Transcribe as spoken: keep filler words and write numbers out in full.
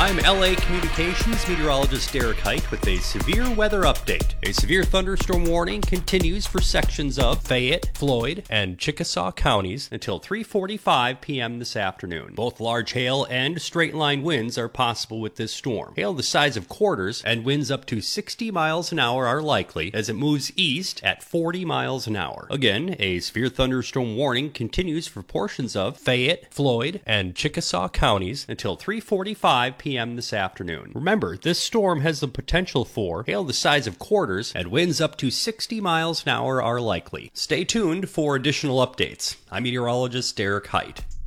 I'm L A Communications meteorologist Derek Height with a severe weather update. A severe thunderstorm warning continues for sections of Fayette, Floyd, and Chickasaw counties until three forty-five p.m. this afternoon. Both large hail and straight-line winds are possible with this storm. Hail the size of quarters and winds up to sixty miles an hour are likely as it moves east at forty miles an hour. Again, a severe thunderstorm warning continues for portions of Fayette, Floyd, and Chickasaw counties until three forty-five p.m. this afternoon. Remember, this storm has the potential for hail the size of quarters and winds up to sixty miles an hour are likely. Stay tuned for additional updates. I'm meteorologist Derek Height.